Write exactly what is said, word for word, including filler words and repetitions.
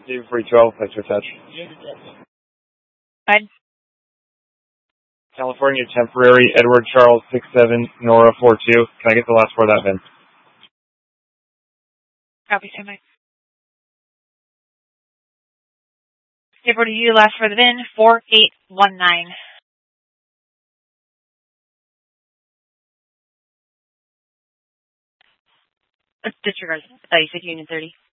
Dave three twelve, thanks for touch. Fine. California temporary, Edward Charles six seven, Nora four two. Can I get the last four of that, Vin? Copy, same way. Skipper to you, last for the V I N, four eight one nine. Disregard. Oh, you said Union thirty.